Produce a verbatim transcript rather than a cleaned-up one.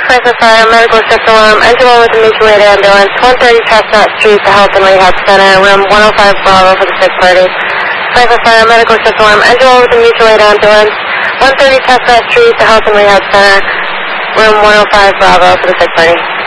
Fire for Fire, medical shift alarm, engine one with the mutual aid ambulance, one thirty Chestnut Street, the Health and Rehab Center, room one oh five Bravo for the sick party. Fire for Fire, medical shift alarm, engine one with the mutual aid ambulance, one thirty Chestnut Street, the Health and Rehab Center, room one oh five Bravo for the sick party.